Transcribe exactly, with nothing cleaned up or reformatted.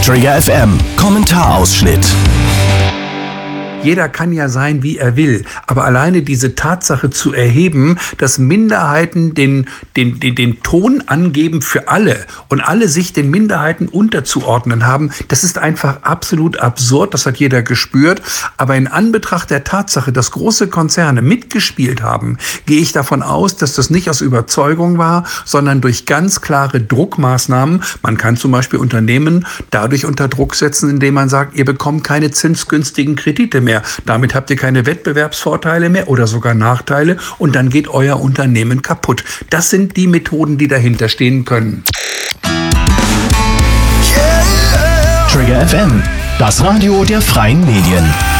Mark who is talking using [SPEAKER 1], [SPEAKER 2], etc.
[SPEAKER 1] Trigger F M Kommentarausschnitt.
[SPEAKER 2] Jeder kann ja sein, wie er will. Aber alleine diese Tatsache zu erheben, dass Minderheiten den, den, den, den Ton angeben für alle und alle sich den Minderheiten unterzuordnen haben, das ist einfach absolut absurd. Das hat jeder gespürt. Aber in Anbetracht der Tatsache, dass große Konzerne mitgespielt haben, gehe ich davon aus, dass das nicht aus Überzeugung war, sondern durch ganz klare Druckmaßnahmen. Man kann zum Beispiel Unternehmen dadurch unter Druck setzen, indem man sagt, ihr bekommt keine zinsgünstigen Kredite mehr. Damit habt ihr keine Wettbewerbsvorteile mehr oder sogar Nachteile und dann geht euer Unternehmen kaputt. Das sind die Methoden, die dahinter stehen können.
[SPEAKER 1] Trigger F M, das Radio der freien Medien.